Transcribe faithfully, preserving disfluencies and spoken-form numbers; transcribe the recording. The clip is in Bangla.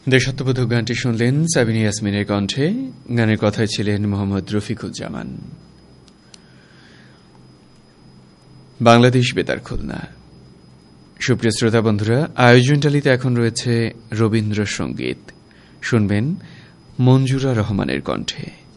দেশাত্মবোধক গানটি শুনলেন সাবিনা ইয়াসমিনের কণ্ঠে। গানের কথায় ছিলেন মোহাম্মদ রফিকুজ্জামান। বাংলাদেশ বেতার খুলনা। সুপ্রিয় শ্রোতা বন্ধুরা, আয়োজনটালিতে এখন রয়েছে রবীন্দ্রসঙ্গীত। শুনবেন মঞ্জুরা রহমানের কণ্ঠে।